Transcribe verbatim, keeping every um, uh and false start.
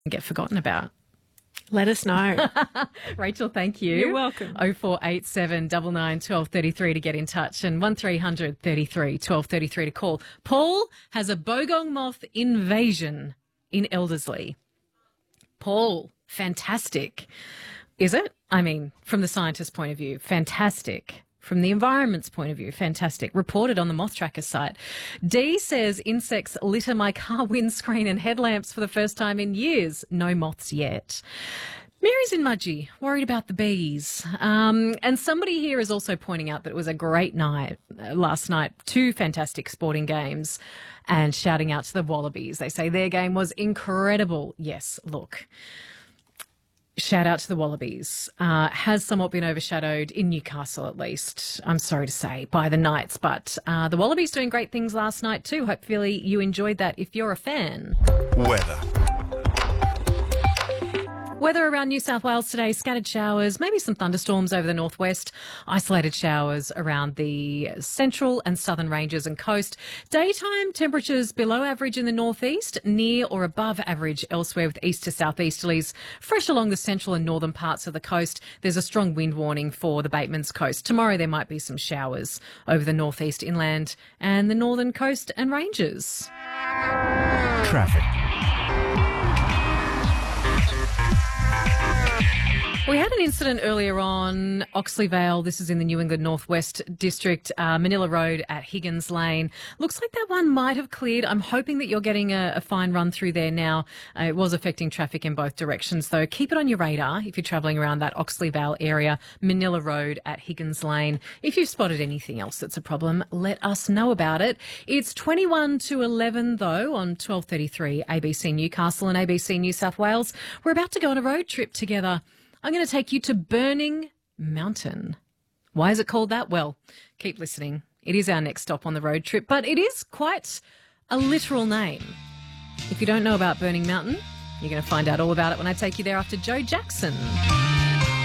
get forgotten about. Let us know. Rachel, thank you. You're welcome. oh four eight seven nine nine one two three three to get in touch and one three hundred thirty-three twelve thirty-three to call. Paul has a bogong moth invasion in Elderslie. Paul, fantastic. Is it? I mean, from the scientist's point of view, fantastic. From the environment's point of view, fantastic. Reported on the Moth Tracker site. Dee says insects litter my car windscreen and headlamps for the first time in years. No moths yet. Mary's in Mudgee, worried about the bees. Um, and somebody here is also pointing out that it was a great night uh, last night. Two fantastic sporting games and shouting out to the Wallabies. They say their game was incredible. Yes, look. Shout out to the Wallabies. Uh, has somewhat been overshadowed in Newcastle, at least, I'm sorry to say, by the Knights. But uh, the Wallabies doing great things last night too. Hopefully you enjoyed that if you're a fan. Weather. Weather around New South Wales today, scattered showers, maybe some thunderstorms over the northwest, isolated showers around the central and southern ranges and coast. Daytime temperatures below average in the northeast, near or above average elsewhere with east to southeasterlies. Fresh along the central and northern parts of the coast. There's a strong wind warning for the Batemans Coast. Tomorrow there might be some showers over the northeast inland and the northern coast and ranges. Traffic. We had an incident earlier on Oxley Vale. This is in the New England Northwest District, uh, Manila Road at Higgins Lane. Looks like that one might have cleared. I'm hoping that you're getting a, a fine run through there now. Uh, it was affecting traffic in both directions, though. Keep it on your radar if you're travelling around that Oxley Vale area, Manila Road at Higgins Lane. If you've spotted anything else that's a problem, let us know about it. It's twenty-one to eleven, though, on twelve thirty-three A B C Newcastle and A B C New South Wales. We're about to go on a road trip together. I'm going to take you to Burning Mountain. Why is it called that? Well, keep listening. It is our next stop on the road trip, but it is quite a literal name. If you don't know about Burning Mountain, you're going to find out all about it when I take you there after Joe Jackson.